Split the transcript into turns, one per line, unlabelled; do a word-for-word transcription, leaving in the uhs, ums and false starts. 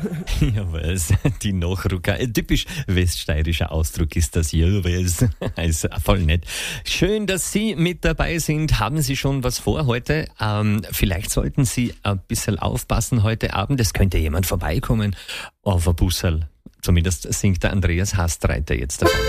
Jawohl, die Nachrucker. Ein typisch weststeirischer Ausdruck ist das. Jawohl, also voll nett. Schön, dass Sie mit dabei sind. Haben Sie schon was vor heute? Ähm, vielleicht sollten Sie ein bisschen aufpassen heute Abend. Es könnte jemand vorbeikommen auf ein Busserl. Zumindest singt der Andreas Hastreiter jetzt davon.